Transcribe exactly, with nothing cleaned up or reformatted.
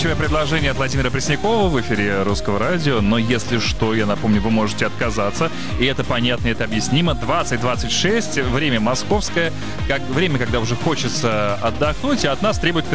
навязчивое предложение от Владимира Преснякова в эфире Русского радио, но если что, я напомню, вы можете отказаться, и это понятно, это объяснимо. двадцать двадцать шесть, время московское, как время, когда уже хочется отдохнуть, и от нас требует